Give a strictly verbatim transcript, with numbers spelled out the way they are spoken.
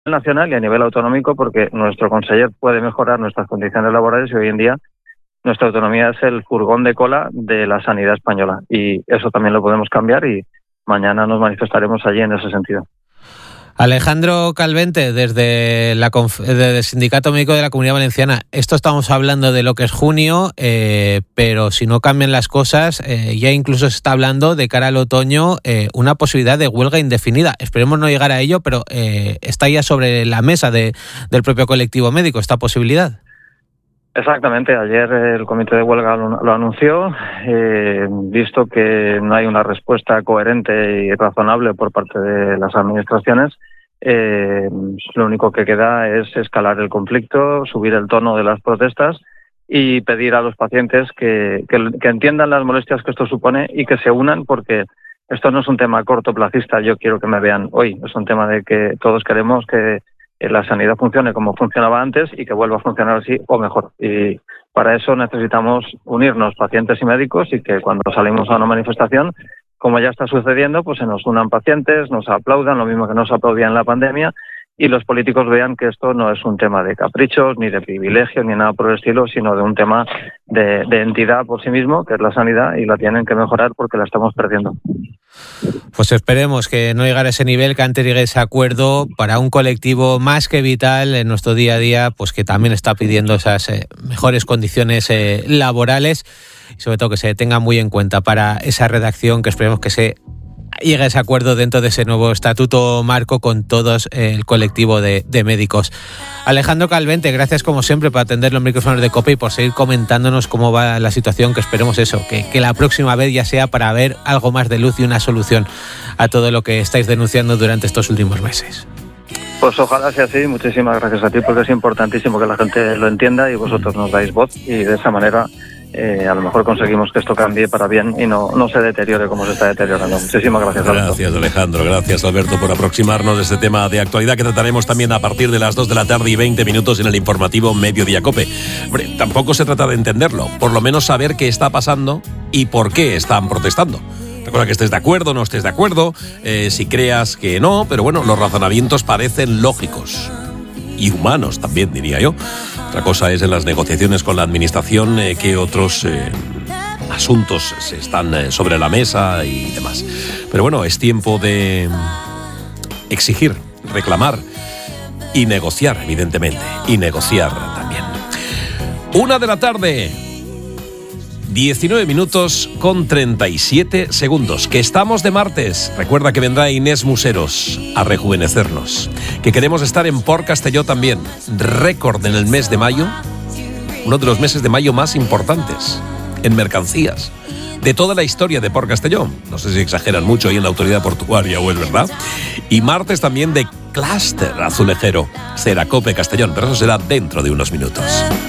nacional y a nivel autonómico, porque nuestro conseller puede mejorar nuestras condiciones laborales y hoy en día nuestra autonomía es el furgón de cola de la sanidad española y eso también lo podemos cambiar y mañana nos manifestaremos allí en ese sentido. Alejandro Calvente, desde la conf- desde el Sindicato Médico de la Comunidad Valenciana. Esto estamos hablando de lo que es junio, eh, pero si no cambian las cosas, eh, ya incluso se está hablando de cara al otoño eh, una posibilidad de huelga indefinida. Esperemos no llegar a ello, pero eh, está ya sobre la mesa de, del propio colectivo médico esta posibilidad. Exactamente, ayer el comité de huelga lo, lo anunció, eh, visto que no hay una respuesta coherente y razonable por parte de las administraciones, eh, lo único que queda es escalar el conflicto, subir el tono de las protestas y pedir a los pacientes que, que, que entiendan las molestias que esto supone y que se unan, porque esto no es un tema cortoplacista, yo quiero que me vean hoy, es un tema de que todos queremos que la sanidad funcione como funcionaba antes y que vuelva a funcionar así o mejor. Y para eso necesitamos unirnos pacientes y médicos y que cuando salimos a una manifestación, como ya está sucediendo, pues se nos unan pacientes, nos aplaudan, lo mismo que nos aplaudían en la pandemia, y los políticos vean que esto no es un tema de caprichos, ni de privilegios, ni nada por el estilo, sino de un tema de, de entidad por sí mismo, que es la sanidad, y la tienen que mejorar porque la estamos perdiendo. Pues esperemos que no llegue a ese nivel, que antes llegue ese acuerdo para un colectivo más que vital en nuestro día a día, pues que también está pidiendo esas eh, mejores condiciones eh, laborales y sobre todo que se tenga muy en cuenta para esa redacción, que esperemos que se llegue a ese acuerdo dentro de ese nuevo estatuto marco con todos eh, el colectivo de, de médicos. Alejandro Calvente, gracias como siempre por atender los micrófonos de COPE y por seguir comentándonos cómo va la situación, que esperemos eso, que, que la próxima vez ya sea para ver algo más de luz y una solución a todo lo que estáis denunciando durante estos últimos meses. Pues ojalá sea así, muchísimas gracias a ti, porque es importantísimo que la gente lo entienda y vosotros nos dais voz y de esa manera Eh, a lo mejor conseguimos que esto cambie para bien y no, no se deteriore como se está deteriorando. Muchísimas gracias, Alberto. Gracias, Alejandro. Gracias, Alberto, por aproximarnos de este tema de actualidad que trataremos también a partir de las dos de la tarde y veinte minutos en el informativo Mediodía COPE. Hombre, tampoco se trata de entenderlo, por lo menos saber qué está pasando y por qué están protestando. Recuerda que estés de acuerdo o no estés de acuerdo, eh, si creas que no, pero bueno, los razonamientos parecen lógicos. Y humanos también, diría yo. Otra cosa es en las negociaciones con la administración eh, que otros eh, asuntos se están eh, sobre la mesa y demás. Pero bueno, es tiempo de exigir, reclamar y negociar, evidentemente. Y negociar también. Una de la tarde, diecinueve minutos con treinta y siete segundos. Que estamos de martes. Recuerda que vendrá Inés Museros a rejuvenecernos. Que queremos estar en Port Castelló también. Récord en el mes de mayo. Uno de los meses de mayo más importantes en mercancías de toda la historia de Port Castelló. No sé si exageran mucho ahí en la autoridad portuaria o es verdad. Y martes también de clúster azulejero. Será COPE Castellón, pero eso será dentro de unos minutos.